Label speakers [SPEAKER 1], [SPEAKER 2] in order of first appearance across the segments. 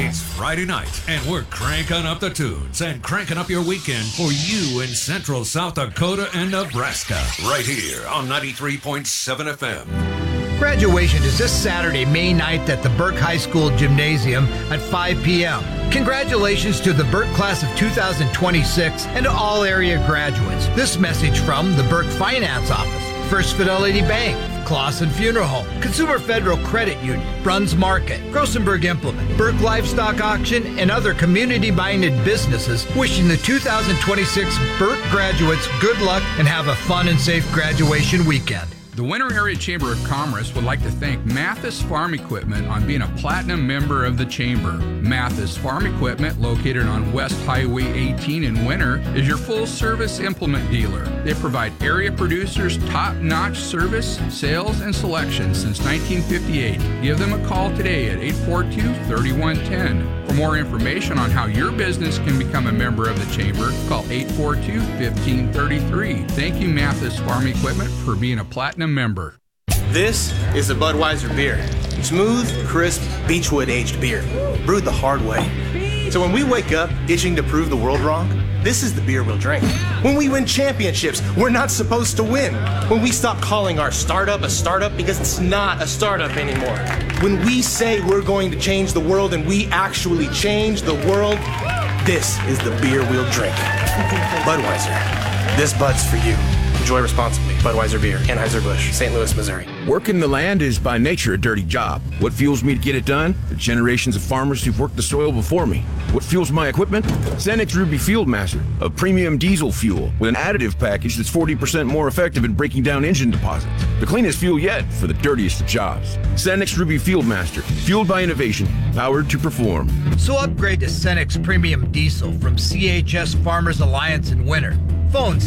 [SPEAKER 1] It's Friday night, and we're cranking up the tunes and cranking up your weekend for you in Central South Dakota and Nebraska. Right here on 93.7 FM.
[SPEAKER 2] Graduation is this Saturday, May 9th at the Burke High School Gymnasium at 5 p.m. Congratulations to the Burke class of 2026 and to all area graduates. This message from the Burke Finance Office, First Fidelity Bank, Clausen Funeral Home, Consumer Federal Credit Union, Bruns Market, Grossenberg Implement, Burke Livestock Auction, and other community-minded businesses wishing the 2026 Burke graduates good luck and have a fun and safe graduation weekend.
[SPEAKER 3] The Winter Area Chamber of Commerce would like to thank Mathis Farm Equipment on being a platinum member of the Chamber. Mathis Farm Equipment, located on West Highway 18 in Winter, is your full-service implement dealer. They provide area producers top-notch service, sales, and selection since 1958. Give them a call today at 842-3110. For more information on how your business can become a member of the Chamber, call 842-1533. Thank you, Mathis Farm Equipment, for being a platinum member.
[SPEAKER 4] This is the Budweiser beer. Smooth, crisp, Beechwood-aged beer, brewed the hard way. So when we wake up itching to prove the world wrong, this is the beer we'll drink. When we win championships, we're not supposed to win. When we stop calling our startup a startup because it's not a startup anymore. When we say we're going to change the world and we actually change the world, this is the beer we'll drink. Budweiser. This Bud's for you. Enjoy responsibly. Budweiser Beer, Anheuser-Busch, St. Louis, Missouri.
[SPEAKER 5] Working the land is by nature a dirty job. What fuels me to get it done? The generations of farmers who've worked the soil before me. What fuels my equipment? Cenex Ruby Fieldmaster, a premium diesel fuel with an additive package that's 40% more effective at breaking down engine deposits. The cleanest fuel yet for the dirtiest of jobs. Cenex Ruby Fieldmaster, fueled by innovation, powered to perform.
[SPEAKER 2] So upgrade to Cenex Premium Diesel from CHS Farmers Alliance in Winter. Phone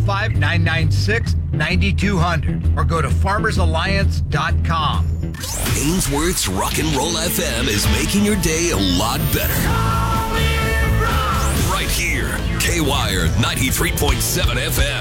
[SPEAKER 2] 605-996-9200 or go to farmersalliance.com.
[SPEAKER 6] Ainsworth's Rock and Roll FM is making your day a lot better. Right here, K-Wire 93.7 FM.